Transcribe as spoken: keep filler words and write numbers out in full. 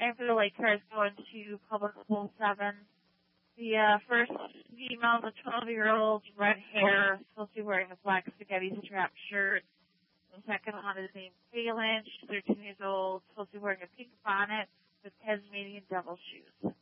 And for the late cars going to Public School seven. The uh, first female is a twelve-year-old, red hair, supposed to be wearing a black spaghetti strap shirt. The second one is named Phelan. She's thirteen years old, supposed to be wearing a pink bonnet with Tasmanian devil shoes.